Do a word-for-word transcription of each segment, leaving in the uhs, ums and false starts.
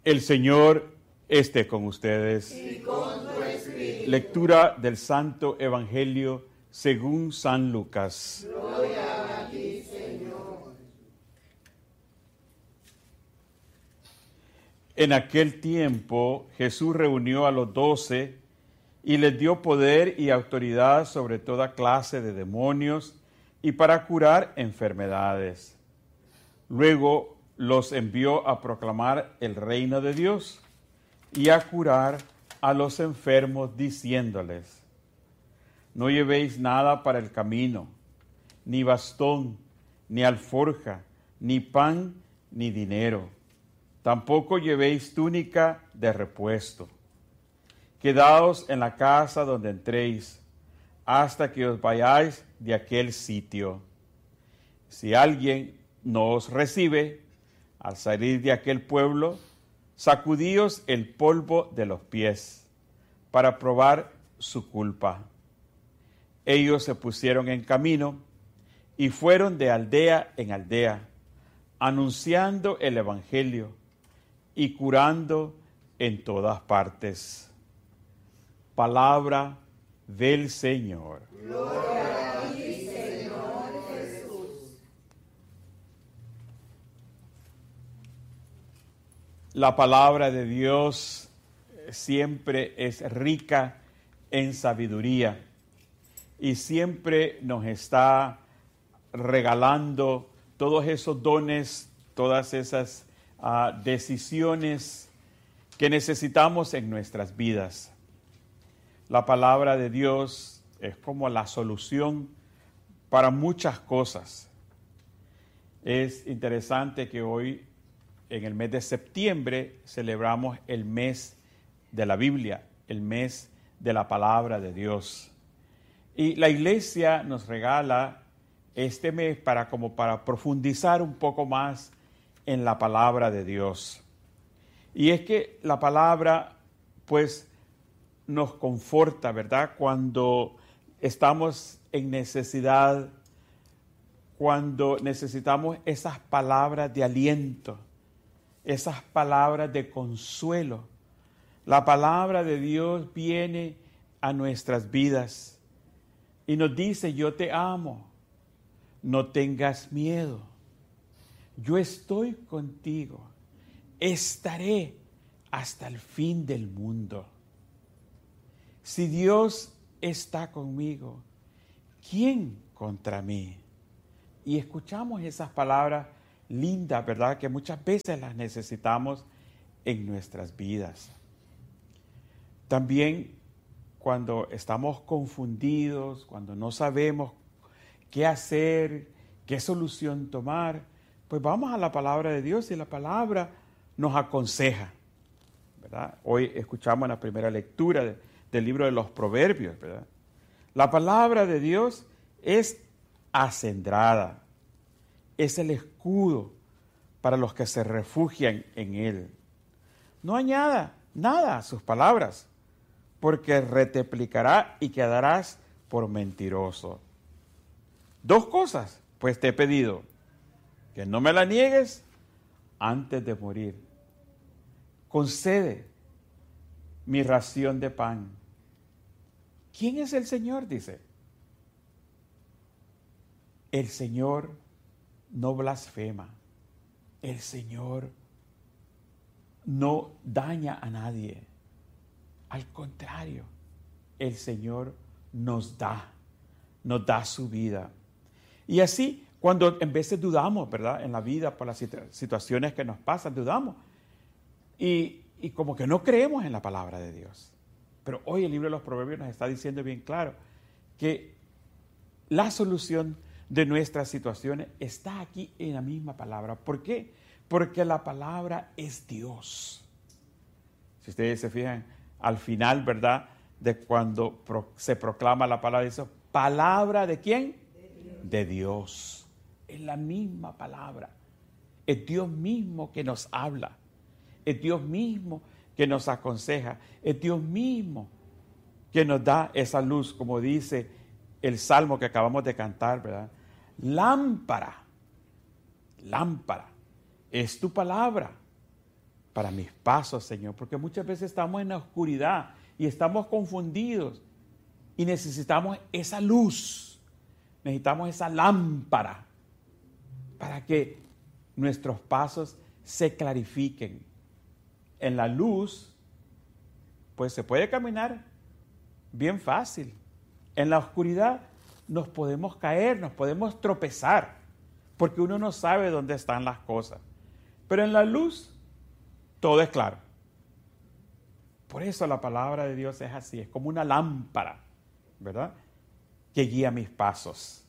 El Señor esté con ustedes. Y con tu espíritu. Lectura del Santo Evangelio según San Lucas. Gloria a ti, Señor. En aquel tiempo Jesús reunió a los doce y les dio poder y autoridad sobre toda clase de demonios y para curar enfermedades. Luego los envió a proclamar el reino de Dios y a curar a los enfermos, diciéndoles: no llevéis nada para el camino, ni bastón, ni alforja, ni pan, ni dinero. Tampoco llevéis túnica de repuesto. Quedaos en la casa donde entréis, hasta que os vayáis de aquel sitio. Si alguien no os recibe, al salir de aquel pueblo, sacudíos el polvo de los pies, para probar su culpa. Ellos se pusieron en camino y fueron de aldea en aldea, anunciando el evangelio y curando en todas partes. Palabra del Señor. Gloria a ti, Señor Jesús. La palabra de Dios siempre es rica en sabiduría y siempre nos está regalando todos esos dones, todas esas uh, decisiones que necesitamos en nuestras vidas. La palabra de Dios es como la solución para muchas cosas. Es interesante que hoy, en el mes de septiembre, celebramos el mes de la Biblia, el mes de la palabra de Dios. Y la iglesia nos regala este mes para, como para profundizar un poco más en la palabra de Dios. Y es que la palabra, pues, nos conforta, ¿verdad? Cuando estamos en necesidad, cuando necesitamos esas palabras de aliento, esas palabras de consuelo. La palabra de Dios viene a nuestras vidas y nos dice: yo te amo, no tengas miedo, yo estoy contigo, estaré hasta el fin del mundo. Si Dios está conmigo, ¿quién contra mí? Y escuchamos esas palabras lindas, ¿verdad? Que muchas veces las necesitamos en nuestras vidas. También cuando estamos confundidos, cuando no sabemos qué hacer, qué solución tomar, pues vamos a la palabra de Dios y la palabra nos aconseja, ¿verdad? Hoy escuchamos en la primera lectura de, del libro de los Proverbios, ¿verdad? La palabra de Dios es acendrada, es el escudo para los que se refugian en él. No añada nada a sus palabras, porque reteplicará y quedarás por mentiroso. Dos cosas, pues te he pedido: que no me la niegues antes de morir. Concede mi ración de pan. ¿Quién es el Señor? Dice. El Señor no blasfema. El Señor no daña a nadie. Al contrario, el Señor nos da, nos da su vida. Y así, cuando en veces dudamos, ¿verdad? En la vida, por las situaciones que nos pasan, dudamos. Y, y como que no creemos en la palabra de Dios. Pero hoy el libro de los Proverbios nos está diciendo bien claro que la solución de nuestras situaciones está aquí en la misma palabra. ¿Por qué? Porque la palabra es Dios. Si ustedes se fijan, al final, ¿verdad?, de cuando pro, se proclama la palabra de Dios, ¿palabra de quién? De Dios. De Dios. Es la misma palabra. Es Dios mismo que nos habla. Es Dios mismo que nos aconseja. Es Dios mismo que nos da esa luz, como dice el salmo que acabamos de cantar, ¿verdad? Lámpara, lámpara, es tu palabra para mis pasos, Señor, porque muchas veces estamos en la oscuridad y estamos confundidos y necesitamos esa luz, necesitamos esa lámpara para que nuestros pasos se clarifiquen. En la luz, pues se puede caminar bien fácil. En la oscuridad nos podemos caer, nos podemos tropezar, porque uno no sabe dónde están las cosas. Pero en la luz, todo es claro. Por eso la palabra de Dios es así, es como una lámpara, ¿verdad?, que guía mis pasos.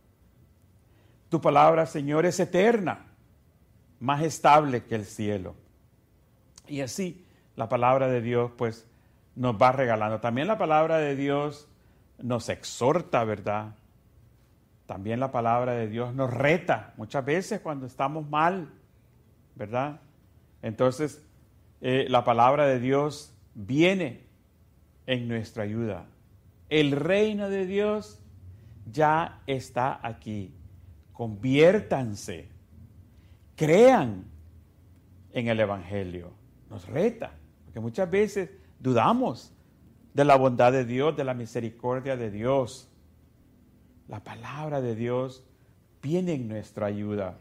Tu palabra, Señor, es eterna, más estable que el cielo. Y así la palabra de Dios, pues, nos va regalando. También la palabra de Dios nos exhorta, ¿verdad? También la palabra de Dios nos reta muchas veces cuando estamos mal, ¿verdad? Entonces, eh, la palabra de Dios viene en nuestra ayuda. El reino de Dios ya está aquí. Conviértanse, crean en el Evangelio. Nos reta, porque muchas veces dudamos de la bondad de Dios, de la misericordia de Dios. La palabra de Dios viene en nuestra ayuda.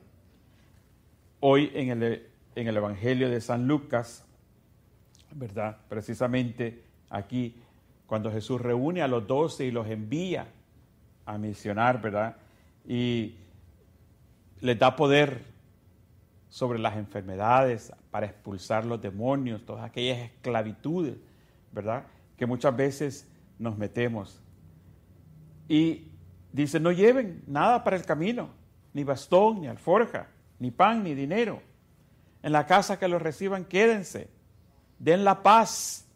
Hoy en el, en el Evangelio de San Lucas, ¿verdad?, precisamente aquí, cuando Jesús reúne a los doce y los envía a misionar, ¿verdad?, y les da poder sobre las enfermedades para expulsar los demonios, todas aquellas esclavitudes, ¿verdad?, que muchas veces nos metemos. Y dice, no lleven nada para el camino, ni bastón, ni alforja, ni pan, ni dinero. En la casa que los reciban, quédense, den la paz.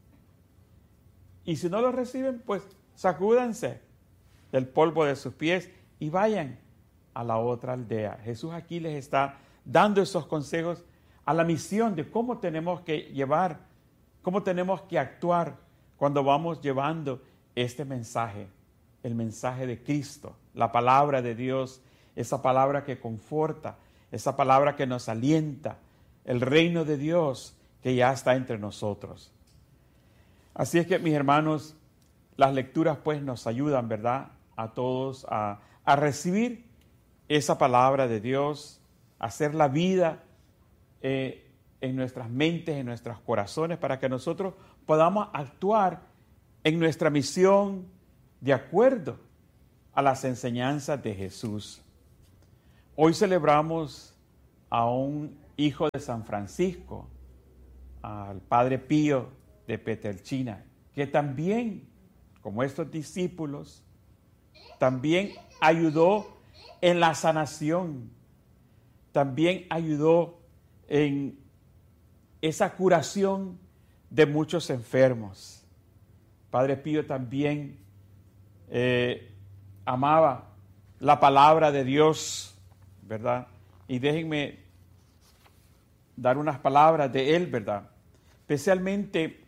Y si no los reciben, pues sacúdanse del polvo de sus pies y vayan a la otra aldea. Jesús aquí les está dando esos consejos a la misión de cómo tenemos que llevar, cómo tenemos que actuar cuando vamos llevando este mensaje, el mensaje de Cristo, la palabra de Dios, esa palabra que conforta, esa palabra que nos alienta, el reino de Dios que ya está entre nosotros. Así es que, mis hermanos, las lecturas pues nos ayudan, ¿verdad?, a todos a, a recibir esa palabra de Dios, a hacer la vida eh, en nuestras mentes, en nuestros corazones, para que nosotros podamos actuar en nuestra misión de acuerdo a las enseñanzas de Jesús. Hoy celebramos a un hijo de San Francisco, al Padre Pío de Petrelcina, que también, como estos discípulos, también ayudó en la sanación, también ayudó en esa curación de muchos enfermos. Padre Pío también eh, amaba la palabra de Dios, ¿verdad? Y déjenme dar unas palabras de él, ¿verdad? Especialmente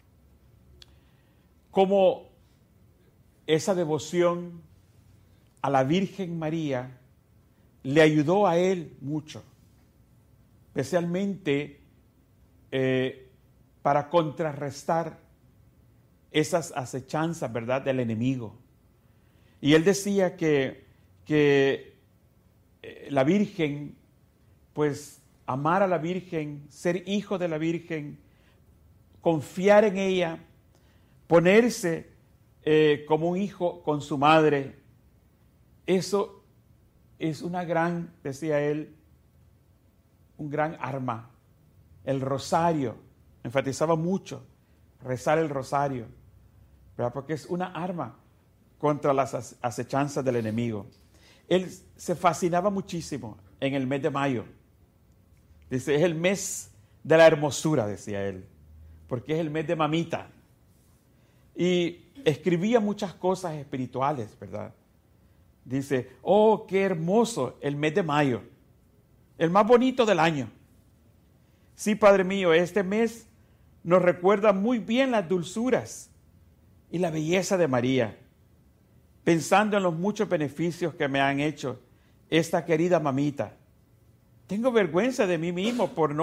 como esa devoción a la Virgen María le ayudó a él mucho, especialmente eh, para contrarrestar esas acechanzas, ¿verdad?, del enemigo. Y él decía que, que eh, la Virgen, pues amar a la Virgen, ser hijo de la Virgen, confiar en ella, ponerse eh, como un hijo con su madre, eso es una gran, decía él, un gran arma. El rosario, enfatizaba mucho, rezar el rosario, ¿verdad?, porque es una arma contra las acechanzas del enemigo. Él se fascinaba muchísimo en el mes de mayo. Dice, es el mes de la hermosura, decía él, porque es el mes de mamita. Y escribía muchas cosas espirituales, ¿verdad? Dice, oh, qué hermoso el mes de mayo, el más bonito del año. Sí, Padre mío, este mes nos recuerda muy bien las dulzuras y la belleza de María, pensando en los muchos beneficios que me han hecho esta querida mamita. Tengo vergüenza de mí mismo por no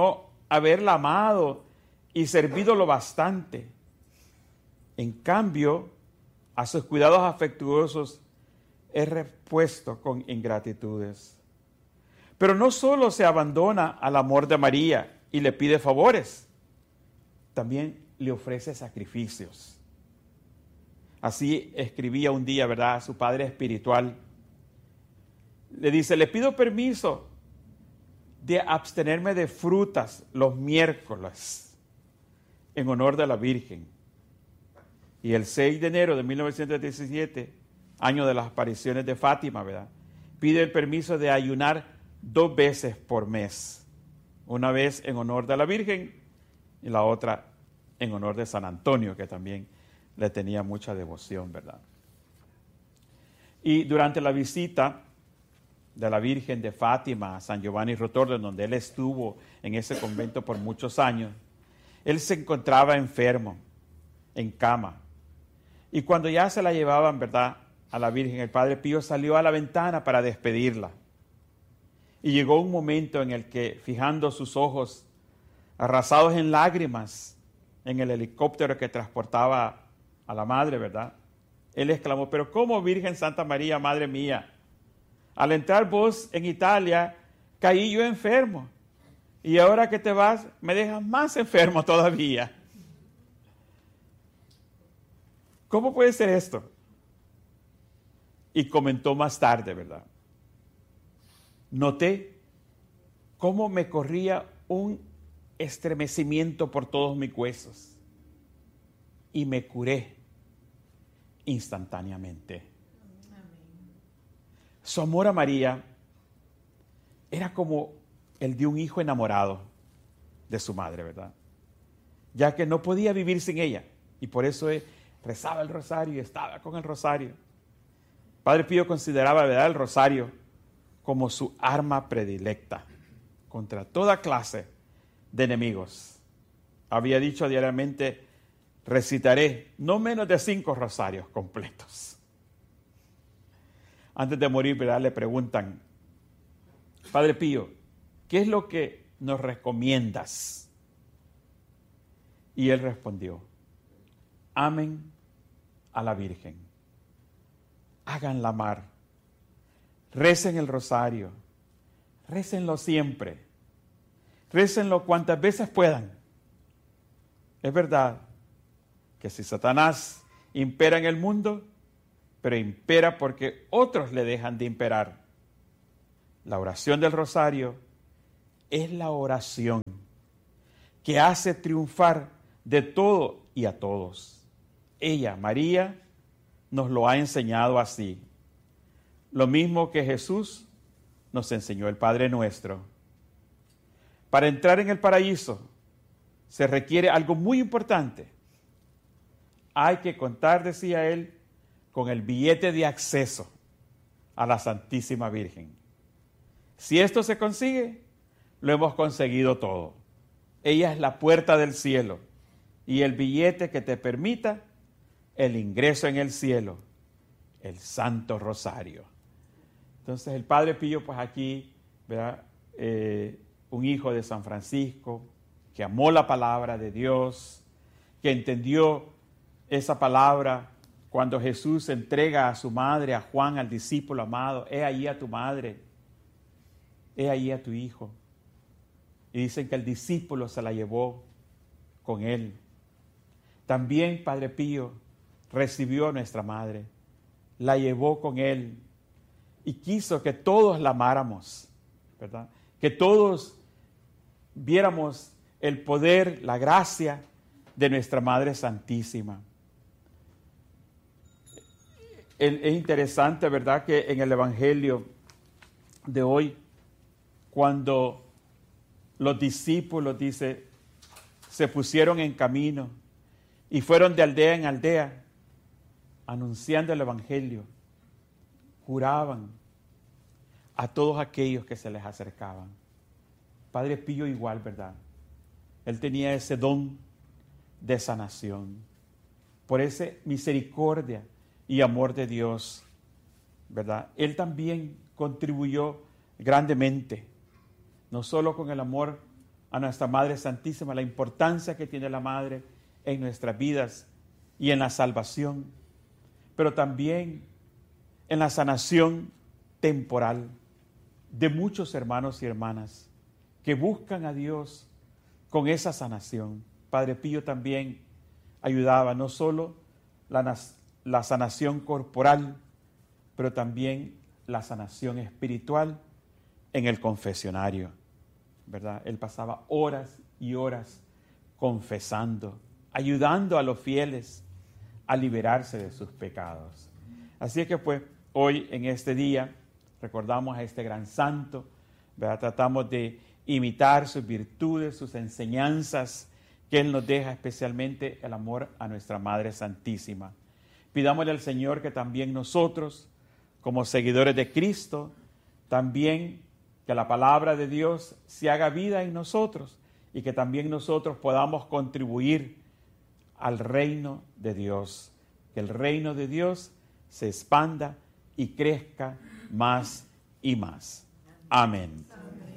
haberla amado y servido lo bastante. En cambio, a sus cuidados afectuosos es respuesto con ingratitudes. Pero no solo se abandona al amor de María y le pide favores, también le ofrece sacrificios. Así escribía un día, ¿verdad?, a su padre espiritual. Le dice, le pido permiso de abstenerme de frutas los miércoles en honor de la Virgen. Y el seis de enero de mil novecientos diecisiete, año de las apariciones de Fátima, ¿verdad?, pide el permiso de ayunar dos veces por mes. Una vez en honor de la Virgen y la otra en honor de San Antonio, que también le tenía mucha devoción, ¿verdad? Y durante la visita de la Virgen de Fátima a San Giovanni Rotondo, donde él estuvo en ese convento por muchos años, él se encontraba enfermo, en cama. Y cuando ya se la llevaban, ¿verdad?, a la Virgen, el Padre Pío salió a la ventana para despedirla. Y llegó un momento en el que, fijando sus ojos arrasados en lágrimas en el helicóptero que transportaba a la madre, ¿verdad?, él exclamó, pero ¿cómo, Virgen Santa María, Madre mía? Al entrar vos en Italia, caí yo enfermo. Y ahora que te vas, me dejas más enfermo todavía. ¿Cómo puede ser esto? Y comentó más tarde, ¿verdad? Noté cómo me corría un estremecimiento por todos mis huesos y me curé instantáneamente. Su amor a María era como el de un hijo enamorado de su madre, ¿verdad? Ya que no podía vivir sin ella y por eso él rezaba el rosario y estaba con el rosario. Padre Pío consideraba, ¿verdad?, el rosario como su arma predilecta contra toda clase de enemigos. Había dicho diariamente, recitaré no menos de cinco rosarios completos. Antes de morir, ¿verdad?, le preguntan, Padre Pío, ¿qué es lo que nos recomiendas? Y él respondió, amen a la Virgen, háganla amar, recen el rosario, récenlo siempre, récenlo cuantas veces puedan. Es verdad que si Satanás impera en el mundo, pero impera porque otros le dejan de imperar. La oración del rosario es la oración que hace triunfar de todo y a todos. Ella, María, nos lo ha enseñado así. Lo mismo que Jesús nos enseñó el Padre Nuestro. Para entrar en el paraíso se requiere algo muy importante. Hay que contar, decía él, con el billete de acceso a la Santísima Virgen. Si esto se consigue, lo hemos conseguido todo. Ella es la puerta del cielo y el billete que te permita el ingreso en el cielo, el Santo Rosario. Entonces el Padre Pío, pues aquí, ¿verdad?, eh, un hijo de San Francisco, que amó la palabra de Dios, que entendió esa palabra cuando Jesús entrega a su madre, a Juan, al discípulo amado, he ahí a tu madre, he ahí a tu hijo. Y dicen que el discípulo se la llevó con él. También Padre Pío recibió a nuestra madre, la llevó con él y quiso que todos la amáramos, ¿verdad? Que todos viéramos el poder, la gracia de nuestra Madre Santísima. Es interesante, ¿verdad?, que en el Evangelio de hoy, cuando los discípulos, dice, se pusieron en camino y fueron de aldea en aldea, anunciando el Evangelio, juraban a todos aquellos que se les acercaban. Padre Pío igual, ¿verdad? Él tenía ese don de sanación, por esa misericordia y amor de Dios, ¿verdad? Él también contribuyó grandemente, no solo con el amor a nuestra Madre Santísima, la importancia que tiene la Madre en nuestras vidas y en la salvación, pero también en la sanación temporal de muchos hermanos y hermanas que buscan a Dios con esa sanación. Padre Pío también ayudaba no solo la, la sanación corporal, pero también la sanación espiritual en el confesionario, ¿verdad? Él pasaba horas y horas confesando, ayudando a los fieles a liberarse de sus pecados. Así que pues hoy en este día recordamos a este gran santo, ¿verdad? Tratamos de imitar sus virtudes, sus enseñanzas que Él nos deja, especialmente el amor a nuestra Madre Santísima. Pidámosle al Señor que también nosotros, como seguidores de Cristo, también que la palabra de Dios se haga vida en nosotros y que también nosotros podamos contribuir al reino de Dios, que el reino de Dios se expanda y crezca más y más. Amén. Amén.